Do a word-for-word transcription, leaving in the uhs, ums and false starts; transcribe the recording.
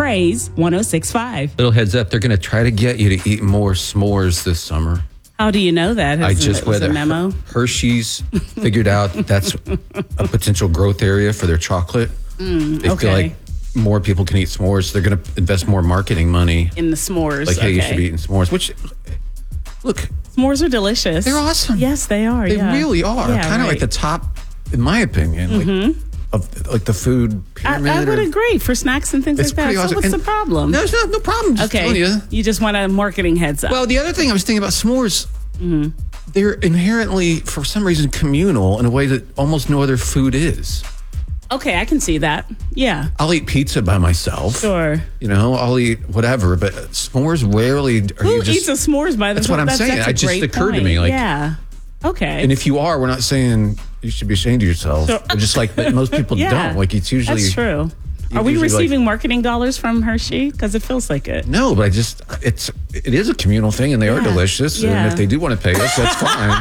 Praise one oh six point five. Little heads up, they're going to try to get you to eat more s'mores this summer. How do you know that? I Is just it, was read a that memo. Hershey's figured out that's a potential growth area for their chocolate. Mm, they okay. feel like more people can eat s'mores. So they're going to invest more marketing money. In the s'mores. Like, hey, okay. you should be eating s'mores. Which, look. S'mores are delicious. They're awesome. Yes, they are. They yeah. really are. Yeah, kind of right. like the top, in my opinion, Mm-hmm. like, of like the food pyramid. I, I would or, agree for snacks and things It's like that. pretty So awesome. what's And the problem? No, there's no, no problem. Just okay. telling you. You just want a marketing heads up. Well, the other thing I was thinking about s'mores, mm-hmm. they're inherently, for some reason, communal in a way that almost no other food is. Okay, I can see that. Yeah. I'll eat pizza by myself. Sure. You know, I'll eat whatever, but s'mores rarely are Who you just... eats a s'mores by themselves? That's what I'm that's, saying. That's a It just great occurred to point. me, like- yeah. Okay. And if you are, we're not saying you should be ashamed of yourself. Sure. But just like but most people Yeah. don't. Like it's usually... That's true. Are we usually, like- receiving marketing dollars from Hershey? Because it feels like it. No, but I just... It's, it is a communal thing and they are Yeah. delicious. Yeah. And if they do want to pay us, that's fine.